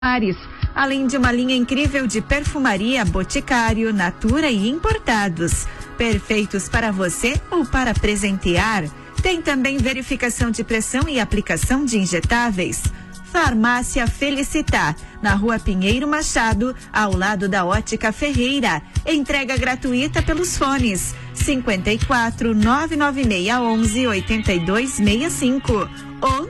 além de uma linha incrível de perfumaria, boticário, natura e importados, perfeitos para você ou para presentear. Tem também verificação de pressão e aplicação de injetáveis. Farmácia Felicitar, na Rua Pinheiro Machado, ao lado da Ótica Ferreira. Entrega gratuita pelos fones 54 996 11 8265 ou